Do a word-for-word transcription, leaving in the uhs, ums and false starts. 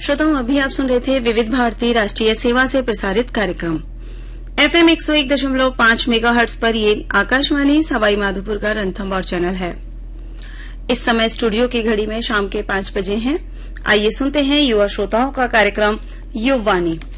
श्रोताओं, अभी आप सुन रहे थे विविध भारती राष्ट्रीय सेवा से प्रसारित कार्यक्रम एफएम एक सौ एक दशमलव पांच मेगाहर्ट्ज पर। ये आकाशवाणी सवाई माधोपुर का रणथंभौर चैनल है। इस समय स्टूडियो की घड़ी में शाम के पांच बजे हैं। आइए सुनते हैं युवा श्रोताओं का कार्यक्रम युववाणी।